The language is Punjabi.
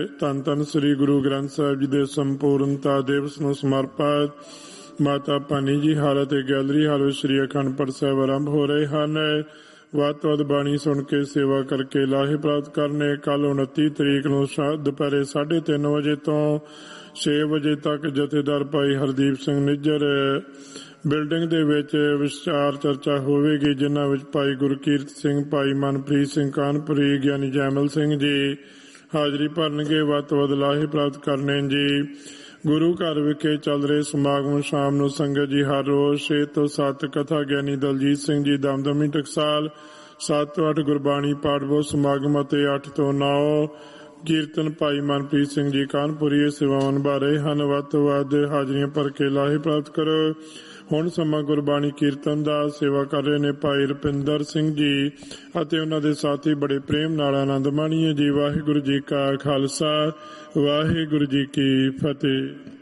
ਧੰਨ ਧੰਨ ਸ੍ਰੀ ਗੁਰੂ ਗ੍ਰੰਥ ਸਾਹਿਬ ਜੀ ਦੇ ਸੰਪੂਰਨਤਾ ਦਿਵਸ ਨੂੰ ਸਮਰਪਿਤ ਮਾਤਾ ਭਾਨੀ ਜੀ ਹਾਲ ਅਤੇ ਗੈਲਰੀ ਹਾਲ ਵਿੱਚ ਸ੍ਰੀ ਅਖੰਡ ਪਾਠ ਸਾਹਿਬ ਆਰੰਭ ਹੋ ਰਹੇ ਹਨ। ਵੱਧ ਤੋਂ ਵੱਧ ਬਾਣੀ ਸੁਣ ਕੇ ਸੇਵਾ ਕਰਕੇ ਲਾਹੇ ਪ੍ਰਾਪਤ ਕਰਨੇ। ਕੱਲ 29 ਤਰੀਕ ਨੂੰ ਦੁਪਹਿਰੇ 3:30 ਵਜੇ ਤੋਂ 6 ਵਜੇ ਤੱਕ ਜਥੇਦਾਰ ਭਾਈ ਹਰਦੀਪ ਸਿੰਘ ਨਿੱਜਰ ਬਿਲਡਿੰਗ ਦੇ ਵਿੱਚ ਵਿਚਾਰ ਚਰਚਾ ਹੋਵੇਗੀ, ਜਿਨ੍ਹਾਂ ਵਿੱਚ ਭਾਈ ਗੁਰਕੀਰਤ ਸਿੰਘ, ਭਾਈ ਮਨਪ੍ਰੀਤ ਸਿੰਘ ਕਾਨਪੁਰੀ, ਗਿਆਨੀ ਜੈਮਲ ਸਿੰਘ ਜੀ ਹਾਜ਼ਰੀ ਭਰਨਗੇ। ਵੱਧ ਤੋਂ ਵੱਧ ਲਾਹੇ ਪ੍ਰਾਪਤ ਕਰਨੇ ਜੀ। ਗੁਰੂ ਘਰ ਵਿਖੇ ਚੱਲ ਰਹੇ ਸਮਾਗਮ ਸ਼ਾਮ ਨੂੰ ਸੰਗਤ ਜੀ ਹਰ ਰੋਜ਼ 6 ਤੋਂ 7 ਕਥਾ ਗਿਆਨੀ ਦਲਜੀਤ ਸਿੰਘ ਜੀ ਦਮਦਮੀ ਟਕਸਾਲ, 7 ਤੋਂ 8 ਗੁਰਬਾਣੀ ਪਾਠ ਬੋਧ ਸਮਾਗਮ ਅਤੇ 8 ਤੋਂ 9 ਕੀਰਤਨ ਭਾਈ ਮਨਪ੍ਰੀਤ ਸਿੰਘ ਜੀ ਕਾਨਪੁਰੀ ਸੇਵਾਵਾਂ ਨਿਭਾ ਰਹੇ ਹਨ। ਵੱਧ ਤੋਂ ਵੱਧ ਹਾਜ਼ਰੀਆਂ ਭਰ ਕੇ ਲਾਹੇ ਪ੍ਰਾਪਤ ਕਰੋ। ਹੁਣ ਸਮਾਂ ਗੁਰਬਾਣੀ ਕੀਰਤਨ ਦਾ ਸੇਵਾ ਕਰ ਰਹੇ ਨੇ ਭਾਈ ਰੁਪਿੰਦਰ ਸਿੰਘ ਜੀ ਅਤੇ ਉਹਨਾਂ ਦੇ ਸਾਥੀ ਬੜੇ ਪ੍ਰੇਮ ਨਾਲ ਆਨੰਦ ਮਾਣੀਏ ਜੀ। ਵਾਹਿਗੁਰੂ ਜੀ ਕਾ ਖਾਲਸਾ, ਵਾਹਿਗੁਰੂ ਜੀ ਕੀ ਫਤਿਹ।